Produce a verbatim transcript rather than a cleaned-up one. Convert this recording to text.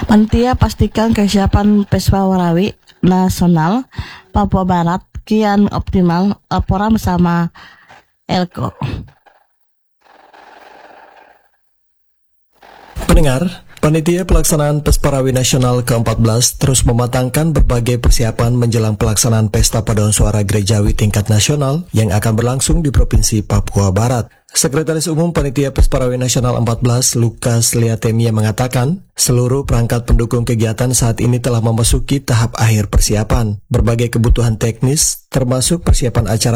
Panitia pastikan kesiapan Pesta Warawi Nasional Papua Barat kian optimal. Laporan bersama Elko. Pendengar, Panitia Pelaksanaan Pesparawi Nasional ke empat belas terus mematangkan berbagai persiapan menjelang pelaksanaan Pesta Paduan Suara Gerejawi tingkat nasional yang akan berlangsung di Provinsi Papua Barat. Sekretaris Umum Panitia Pesparawi Nasional empat belas, Lukas Liatemia, mengatakan seluruh perangkat pendukung kegiatan saat ini telah memasuki tahap akhir persiapan. Berbagai kebutuhan teknis, termasuk persiapan acara